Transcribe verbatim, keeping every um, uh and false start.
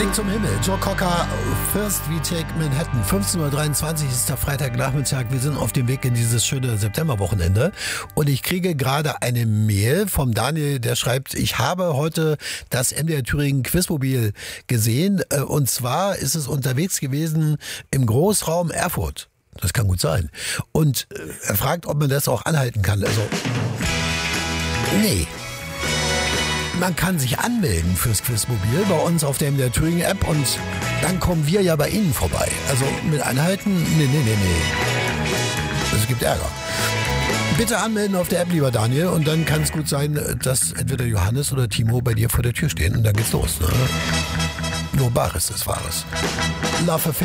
Link zum Himmel. Joe Cocker, First We Take Manhattan. fünfzehn Uhr dreiundzwanzig ist der Freitagnachmittag. Wir sind auf dem Weg in dieses schöne Septemberwochenende. Und ich kriege gerade eine Mail vom Daniel, der schreibt, ich habe heute das M D R Thüringen Quizmobil gesehen. Und zwar ist es unterwegs gewesen im Großraum Erfurt. Das kann gut sein. Und er fragt, ob man das auch anhalten kann. Also, nee. Man kann sich anmelden fürs Quizmobil bei uns auf der M D R Thüringen App und dann kommen wir ja bei Ihnen vorbei. Also mit Anhalten, nee, nee, nee, nee. Es gibt Ärger. Bitte anmelden auf der App, lieber Daniel, und dann kann es gut sein, dass entweder Johannes oder Timo bei dir vor der Tür stehen und dann geht's los. Ne? Nur Bares ist Wahres. Love